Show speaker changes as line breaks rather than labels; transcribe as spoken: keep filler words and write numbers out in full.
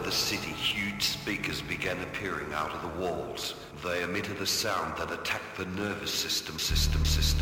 the city, huge speakers began appearing out of the walls. They emitted a sound that attacked the nervous system, system, system.